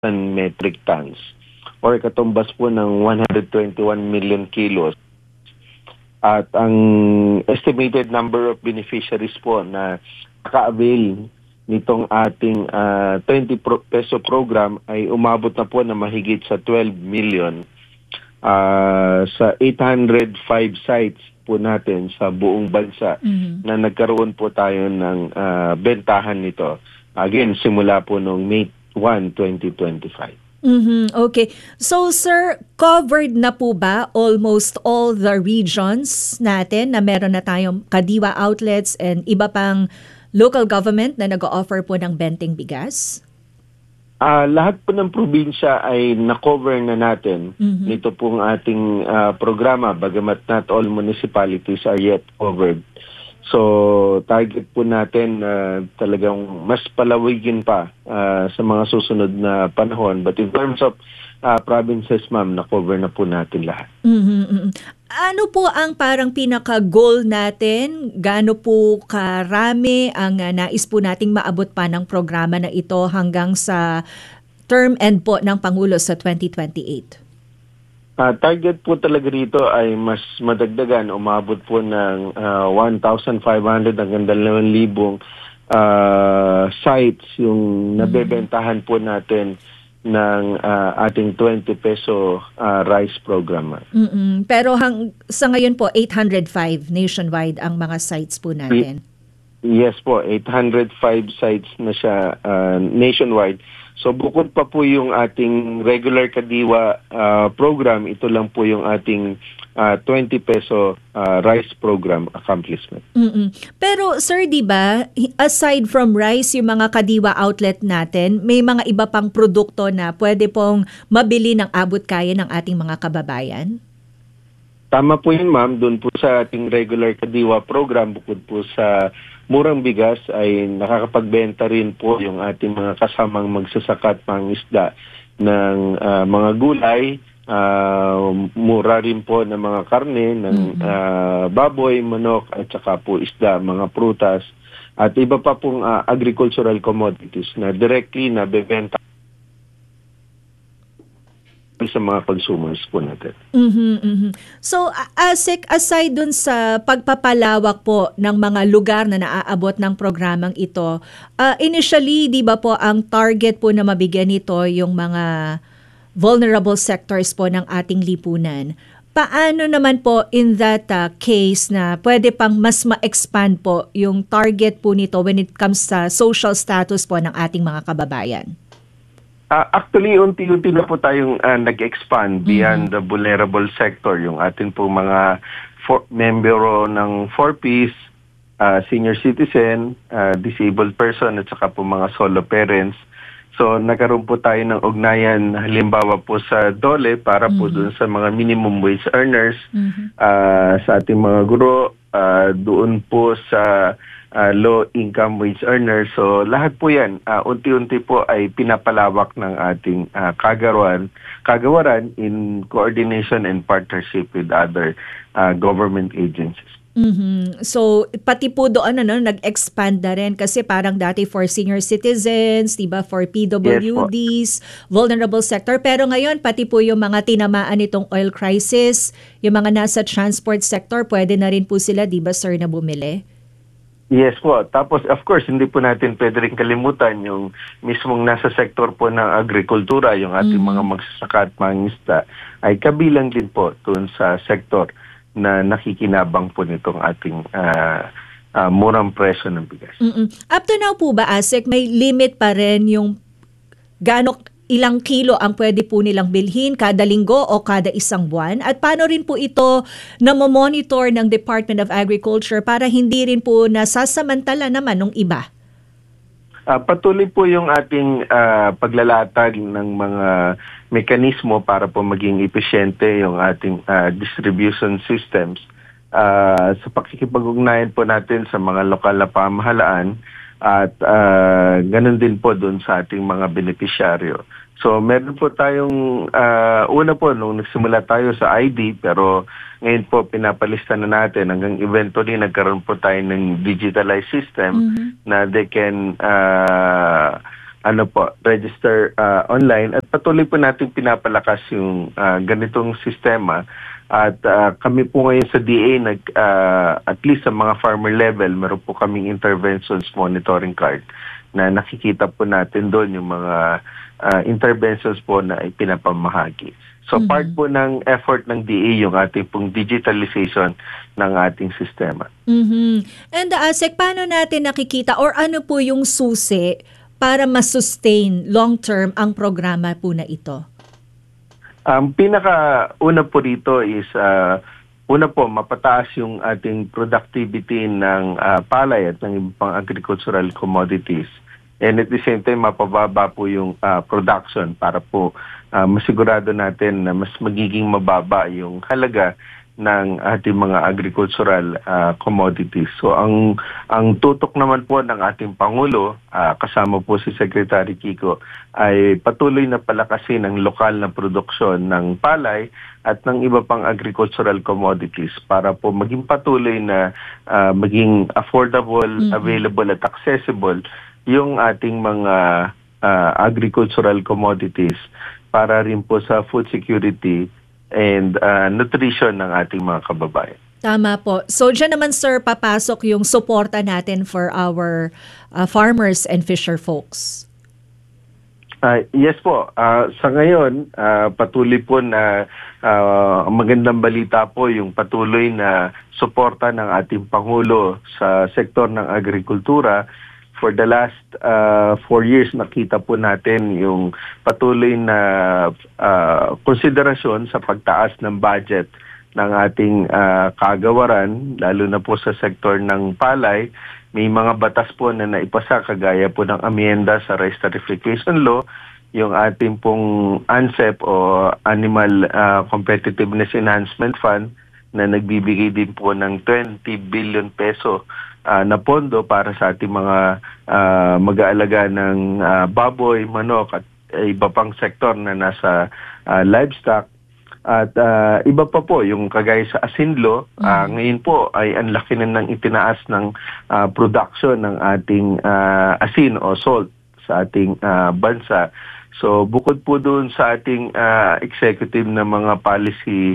metric tons or katumbas po ng 121 million kilos. At ang estimated number of beneficiaries po na naka-avail nitong ating 20 peso program ay umabot na po na mahigit sa 12 million sa 805 sites po natin sa buong bansa na nagkaroon po tayo ng bentahan nito. Again, simula po noong May 1, 2025. Okay. So, sir, covered na po ba almost all the regions natin na meron na tayong Kadiwa outlets and iba pang local government na nag-o-offer po ng benteng bigas? Lahat po ng probinsya ay na-cover na natin nito pong ating programa, bagamat not all municipalities are yet covered. So, target po natin talagang mas palawigin pa sa mga susunod na panahon. But in terms of provinces, ma'am, na-cover na po natin lahat. Ano po ang parang pinaka-goal natin? Gaano po karami ang nais po nating maabot pa ng programa na ito hanggang sa term end po ng Pangulo sa 2028? Target po talaga rito ay mas madagdagan, umabot po ng 1,500 hanggang 2,000 sites yung nabebentahan po natin ng ating 20 peso rice program. Pero sa ngayon po, 805 nationwide ang mga sites po natin. Yes po, 805 sites na siya nationwide. So bukod pa po yung ating regular Kadiwa program, ito lang po yung ating 20 peso rice program accomplishment. Pero sir, di ba, aside from rice, yung mga Kadiwa outlet natin, may mga iba pang produkto na pwede pong mabili ng abot kaya ng ating mga kababayan? Tama po yun, ma'am. Doon po sa ating regular Kadiwa program, bukod po sa murang bigas ay nakakapagbenta rin po yung ating mga kasamang magsasaka at pangisda ng mga gulay, mura rin po ng mga karne, ng baboy, manok, at saka po isda, mga prutas, at iba pa pong agricultural commodities na directly na bebenta sa mga consumers po natin. So, aside dun sa pagpapalawak po ng mga lugar na naaabot ng programang ito, initially, di ba po, ang target po na mabigyan nito yung mga vulnerable sectors po ng ating lipunan. Paano naman po in that case na pwede pang mas ma-expand po yung target po nito when it comes sa social status po ng ating mga kababayan? Actually, unti-unti na po tayong nag-expand beyond the vulnerable sector. Yung atin po mga membro ng 4Ps, senior citizen, disabled person, at saka po mga solo parents. So, nagkaroon po tayo ng ugnayan, halimbawa po sa DOLE para po dun sa mga minimum wage earners, sa ating mga guro, doon po sa low-income wage earners. So lahat po yan, unti-unti po ay pinapalawak ng ating kagawaran in coordination and partnership with other government agencies. So pati po doon nag-expand na rin kasi parang dati for senior citizens, diba, for PWDs, vulnerable sector. Pero ngayon pati po yung mga tinamaan nitong oil crisis, yung mga nasa transport sector, pwede na rin po sila, diba sir, na bumili? Yes po. Tapos of course, hindi po natin pwede rin kalimutan yung mismong nasa sektor po ng agrikultura, yung ating mga magsasaka at mangingisda, ay kabilang din po doon sa sektor na nakikinabang po nitong ating murang presyo ng bigas. Up to now po ba, ASEC, may limit pa rin yung ilang kilo ang pwede po nilang bilhin kada linggo o kada isang buwan? At paano rin po ito monitor ng Department of Agriculture para hindi rin po nasasamantala naman ng iba? Patuloy po yung ating paglalatag ng mga mekanismo para po maging epesyente yung ating distribution systems sa pakikipag-ugnayan po natin sa mga lokal na pamahalaan at ganun din po doon sa ating mga benepisyaryo. So meron po tayong, una po nung nagsimula tayo sa ID, pero ngayon po pinapalista na natin hanggang eventually nagkaroon po tayo ng digitalized system na they can register online, at patuloy po natin pinapalakas yung ganitong sistema. At kami po ngayon sa DA, at least sa mga farmer level, meron po kaming interventions monitoring card na nakikita po natin doon yung mga interventions po na ipinapamahagi. So part po ng effort ng DA yung ating pong digitalization ng ating sistema. And Sec, paano natin nakikita or ano po yung susi para ma-sustain long-term ang programa po na ito? Pinaka-una po rito is, una po, mapataas yung ating productivity ng palay at ng ibang agricultural commodities. And at the same time, mapababa po yung production para po masigurado natin na mas magiging mababa yung halaga ng ating mga agricultural commodities. So ang tutok naman po ng ating Pangulo, kasama po si Secretary Kiko, ay patuloy na palakasin ang lokal na produksyon ng palay at ng iba pang agricultural commodities para po maging patuloy na maging affordable, available at accessible yung ating mga agricultural commodities para rin po sa food security and nutrition ng ating mga kababayan. Tama po. So dyan naman, sir, papasok yung suporta natin for our farmers and fisher folks. Yes po. Sa ngayon, patuloy po na magandang balita po yung patuloy na suporta ng ating Pangulo sa sektor ng agrikultura. For the last 4 years, nakita po natin yung patuloy na konsiderasyon sa pagtaas ng budget ng ating kagawaran, lalo na po sa sektor ng palay. May mga batas po na naipasa kagaya po ng amyenda sa Rice Tariffication Law, yung ating pong ANSEP o Animal Competitiveness Enhancement Fund na nagbibigay din po ng 20 billion peso na pondo para sa ating mga mag-aalaga ng baboy, manok at iba pang sektor na nasa livestock. At iba pa po, yung kagaya sa Asinlo, ngayon po ay ang laki na ng itinaas ng production ng ating asin o salt sa ating bansa. So bukod po doon sa ating executive na mga policy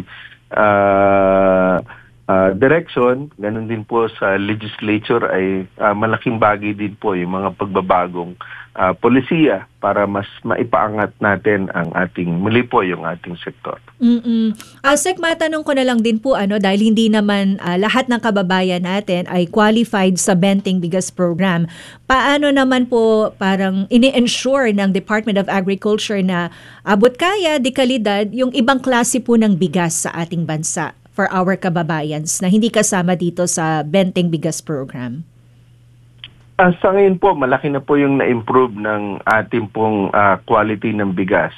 direction, ganun din po sa legislature ay malaking bagay din po yung mga pagbabagong polisiya para mas maipaangat natin ang ating, muli po yung ating sektor. Sec, matanong ko na lang din po, dahil hindi naman lahat ng kababayan natin ay qualified sa Benting Bigas Program. Paano naman po parang ini-ensure ng Department of Agriculture na abot kaya, de kalidad, yung ibang klase po ng bigas sa ating bansa for our kababayans na hindi kasama dito sa Benting Bigas Program? Sa ngayon po, malaki na po yung na-improve ng ating pong quality ng bigas.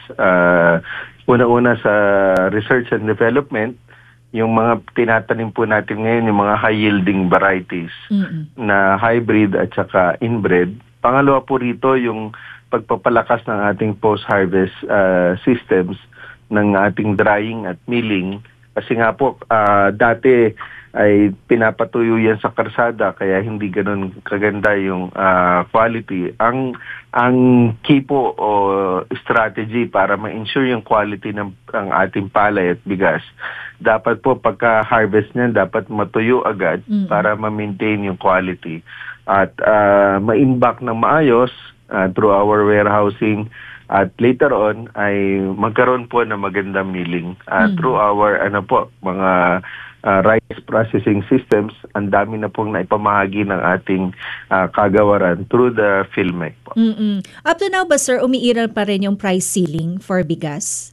Una-una sa research and development, yung mga tinatanim po natin ngayon, yung mga high-yielding varieties na hybrid at saka inbred. Pangalawa po rito, yung pagpapalakas ng ating post-harvest systems ng ating drying at milling. Kasi nga po, dati ay pinapatuyo yan sa karsada kaya hindi ganun kaganda yung quality. Ang key po o strategy para ma-ensure yung quality ng ating palay at bigas, dapat po pagka-harvest niyan, dapat matuyo agad para ma-maintain yung quality. At ma-imbak ng maayos through our warehousing. At later on ay magkaroon po ng magandang milling through our mga rice processing systems. Ang dami na pong naipamahagi ng ating kagawaran through the PhilMec po. Up to now ba, sir, umiiral pa rin yung price ceiling for bigas?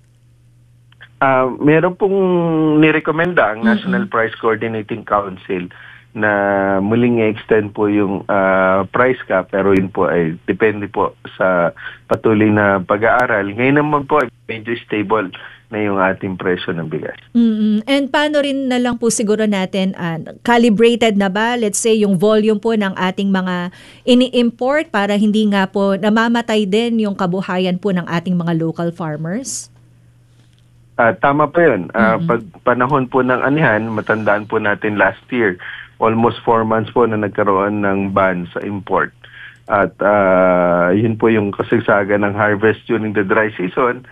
Meron pong nirekomenda ang National Price Coordinating Council na muling i-extend po yung price cap, pero yun po ay depende po sa patuloy na pag-aaral. Ngayon naman po medyo stable na yung ating presyo ng bigas. And paano rin na lang po siguro natin, calibrated na ba, let's say, yung volume po ng ating mga ini-import para hindi nga po namamatay din yung kabuhayan po ng ating mga local farmers? Tama po yun. Pag panahon po ng anihan, matandaan po natin last year, almost 4 months po na nagkaroon ng ban sa import. At yun po yung kasagsagan ng harvest during the dry season.